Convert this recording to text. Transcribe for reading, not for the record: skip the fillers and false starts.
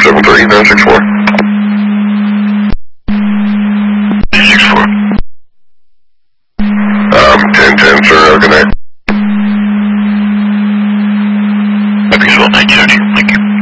973, 964. 964. 1010, sir, good night. Happy as well, 970, thank you.